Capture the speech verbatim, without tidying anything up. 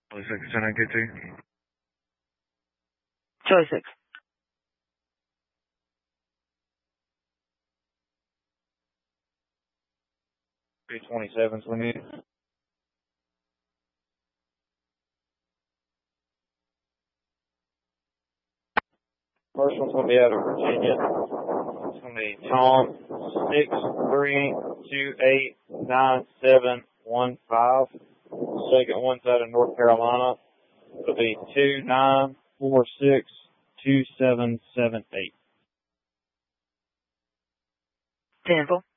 Charlie six, ten nine K two. Charlie six. three twenty-sevens, we need. First one's going to be out of Virginia. It's going to be Tom six three two eight nine seven one five. Second one's out of North Carolina. It'll be two nine four six two seven seven eight. Temple.